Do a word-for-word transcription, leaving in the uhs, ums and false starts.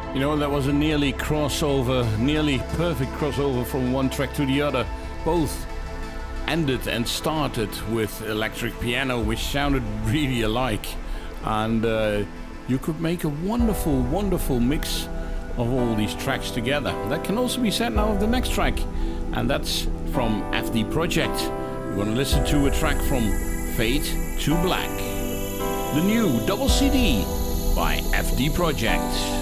You know, that was a nearly crossover, nearly perfect crossover from one track to the other. Both ended and started with electric piano, which sounded really alike. And uh, you could make a wonderful, wonderful mix of all these tracks together. That can also be said now of the next track, and that's from F D Project. We're going to listen to a track from Fade to Black, the new double C D by F D Project.